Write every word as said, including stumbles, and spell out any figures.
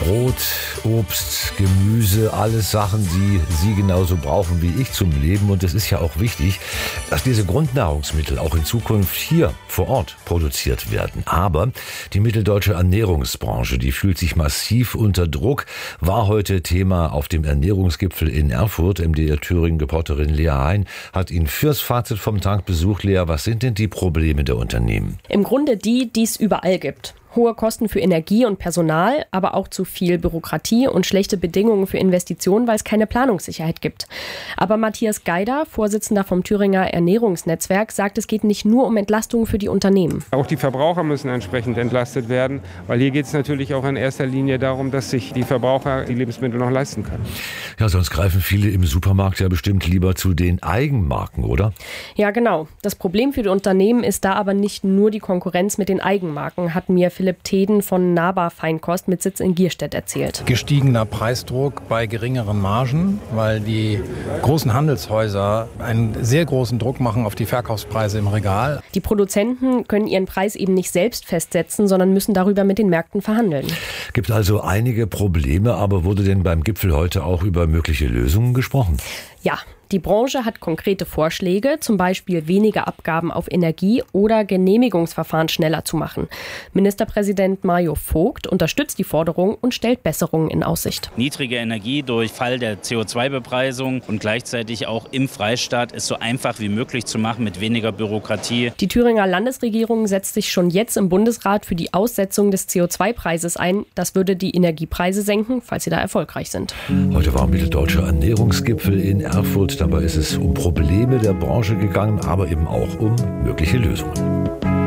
Brot, Obst, Gemüse, alles Sachen, die Sie genauso brauchen wie ich zum Leben. Und es ist ja auch wichtig, dass diese Grundnahrungsmittel auch in Zukunft hier vor Ort produziert werden. Aber die mitteldeutsche Ernährungsbranche, die fühlt sich massiv unter Druck, war heute Thema auf dem Ernährungsgipfel in Erfurt. M D R Thüringen-Reporterin Lea Hein hat ihn fürs Fazit vom Tag besucht. Lea, was sind denn die Probleme der Unternehmen? Im Grunde die, die es überall gibt. Hohe Kosten für Energie und Personal, aber auch zu viel Bürokratie und schlechte Bedingungen für Investitionen, weil es keine Planungssicherheit gibt. Aber Matthias Geider, Vorsitzender vom Thüringer Ernährungsnetzwerk, sagt, es geht nicht nur um Entlastungen für die Unternehmen. Auch die Verbraucher müssen entsprechend entlastet werden, weil hier geht es natürlich auch in erster Linie darum, dass sich die Verbraucher die Lebensmittel noch leisten können. Ja, sonst greifen viele im Supermarkt ja bestimmt lieber zu den Eigenmarken, oder? Ja, genau. Das Problem für die Unternehmen ist da aber nicht nur die Konkurrenz mit den Eigenmarken, hat mir Philipp Theden von Naba Feinkost mit Sitz in Gierstedt erzählt. Gestiegener Preisdruck bei geringeren Margen, weil die großen Handelshäuser einen sehr großen Druck machen auf die Verkaufspreise im Regal. Die Produzenten können ihren Preis eben nicht selbst festsetzen, sondern müssen darüber mit den Märkten verhandeln. Gibt also einige Probleme, aber wurde denn beim Gipfel heute auch über mögliche Lösungen gesprochen? Ja. Die Branche hat konkrete Vorschläge, zum Beispiel weniger Abgaben auf Energie oder Genehmigungsverfahren schneller zu machen. Ministerpräsident Mario Vogt unterstützt die Forderung und stellt Besserungen in Aussicht. Niedrige Energie durch Fall der C O zwei Bepreisung und gleichzeitig auch im Freistaat ist so einfach wie möglich zu machen mit weniger Bürokratie. Die Thüringer Landesregierung setzt sich schon jetzt im Bundesrat für die Aussetzung des C O zwei Preises ein. Das würde die Energiepreise senken, falls sie da erfolgreich sind. Heute war mitteldeutscher Ernährungsgipfel in Erfurt. Dabei ist es um Probleme der Branche gegangen, aber eben auch um mögliche Lösungen.